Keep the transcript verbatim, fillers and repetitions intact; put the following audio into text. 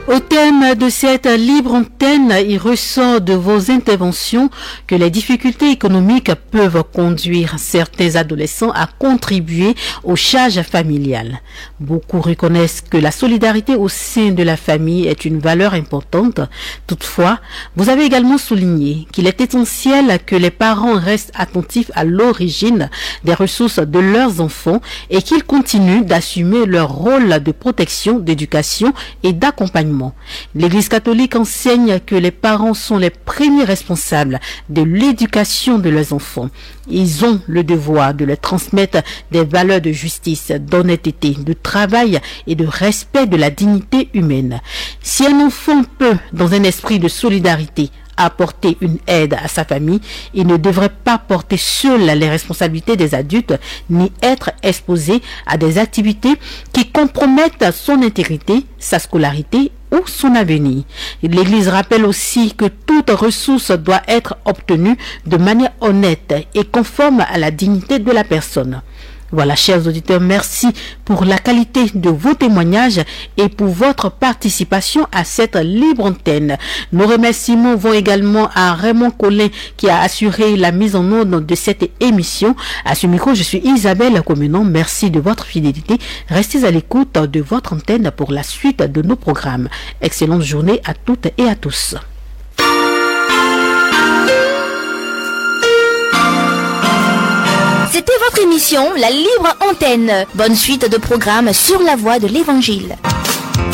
Au thème de cette libre antenne, il ressort de vos interventions que les difficultés économiques peuvent conduire certains adolescents à contribuer aux charges familiales. Beaucoup reconnaissent que la solidarité au sein de la famille est une valeur importante. Toutefois, vous avez également souligné qu'il est essentiel que les parents restent attentifs à l'origine des ressources de leurs enfants et qu'ils continuent d'assumer leur rôle de protection, d'éducation et d'accompagnement. L'Église catholique enseigne que les parents sont les premiers responsables de l'éducation de leurs enfants. Ils ont le devoir de leur transmettre des valeurs de justice, d'honnêteté, de travail et de respect de la dignité humaine. Si un enfant peut, dans un esprit de solidarité, apporter une aide à sa famille, il ne devrait pas porter seul les responsabilités des adultes ni être exposé à des activités qui compromettent son intégrité, sa scolarité ou son avenir. L'Église rappelle aussi que toute ressource doit être obtenue de manière honnête et conforme à la dignité de la personne. Voilà, chers auditeurs, merci pour la qualité de vos témoignages et pour votre participation à cette libre antenne. Nos remerciements vont également à Raymond Collin qui a assuré la mise en onde de cette émission. À ce micro, je suis Isabelle Comenon. Merci de votre fidélité. Restez à l'écoute de votre antenne pour la suite de nos programmes. Excellente journée à toutes et à tous. C'était votre émission La Libre Antenne. Bonne suite de programmes sur la voie de l'Évangile.